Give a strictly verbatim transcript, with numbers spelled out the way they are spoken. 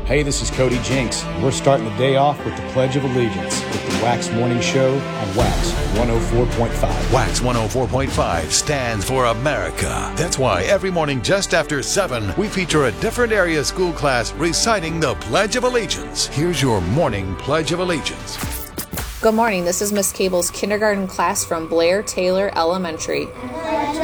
Hey, this is Cody Jinks. We're starting the day off with the Pledge of Allegiance with the Wax Morning Show on Wax one oh four point five. Wax one oh four point five stands for America. That's why every morning just after seven, we feature a different area school class reciting the Pledge of Allegiance. Here's your morning Pledge of Allegiance. Good morning. This is Miss Cable's kindergarten class from Blair Taylor Elementary. Pledge